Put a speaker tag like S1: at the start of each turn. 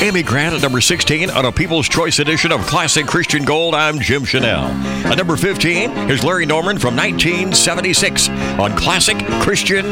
S1: Amy Grant at number 16 on a People's Choice edition of Classic Christian Gold. I'm Jim Chanel. At number 15 is Larry Norman from 1976 on Classic Christian